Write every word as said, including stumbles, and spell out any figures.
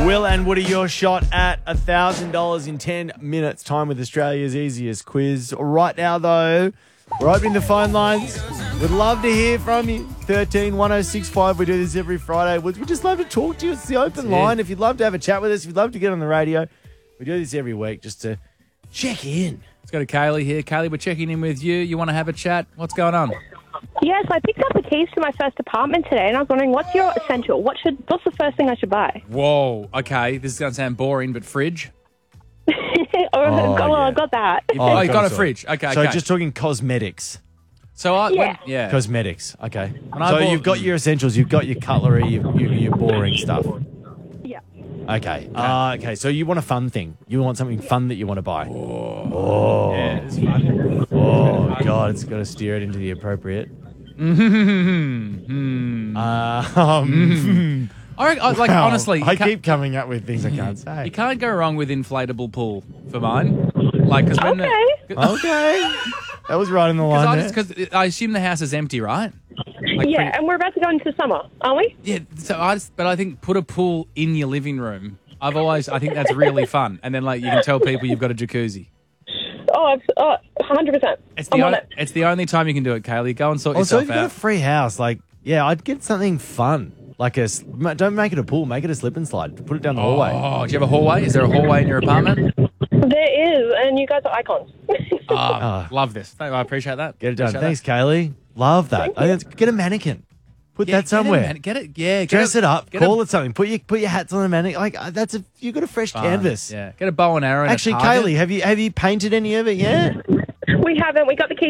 Will and Woody, your shot at one thousand dollars in ten minutes time with Australia's easiest quiz. Right now, though, we're opening the phone lines. We'd love to hear from you. thirteen one oh six five. We do this every Friday. We'd just love to talk to you. It's the open line. If you'd love to have a chat with us, if you'd love to get on the radio, we do this every week just to check in. Let's go to Kaylee here. Kaylee, we're checking in with you. You want to have a chat? What's going on? Yes, I picked up the keys to my first apartment today, and I was wondering, what's your essential? What should? What's the first thing I should buy? Whoa. Okay, this is going to sound boring, but fridge? oh, Oh, well, yeah. I got that. Oh, you got a so. fridge. Okay, So okay. just talking cosmetics. So I, Yeah. when, yeah. Cosmetics. Okay. When I So bought- you've got your essentials. You've got your cutlery, your, your, your boring stuff. Yeah. Okay. Uh, okay. So you want a fun thing. You want something fun that you want to buy. Oh. Yeah, it's fun. Oh, God. It's got to steer it into the appropriate. Mm-hmm. Uh, um, I, reckon, I- like, wow. honestly, you I can't- keep coming up with things I can't say. you can't go wrong with inflatable pool for mine. Like, cause when Okay. The, Okay. That was right in the line I, there. just, cause I assume the house is empty, right? Like yeah, pretty- and we're about to go into summer, aren't we? Yeah, so I just, but I think put a pool in your living room. I've always, I think that's really fun. And then, like, you can tell people you've got a jacuzzi. Oh, it's, oh one hundred percent. It's the, I'm o- on it. it's the only time you can do it, Kaylee. Go and sort Also, if yourself you've got a out. free house, like, yeah, I'd get something fun. Like a, s- ma- don't make it a pool, make it a slip and slide. Put it down the hallway. Oh, do you have a hallway? Is there a hallway in your apartment? There is, and you guys are icons. Oh, love this. Thank- I appreciate that. Get it done. Appreciate Thanks, Kaylee. Love that. I think it's- get a mannequin. Put that. Yeah, that somewhere. Get it, man. Get it. Yeah. Get Dress a- it up. get Call a, it something. Put your put your hats on the mannequin. Like uh, that's a you got a fresh fun. canvas. Yeah. Get a bow and arrow. and a Actually, target. Kaylee, have you have you painted any of it yet? we haven't. We got the keys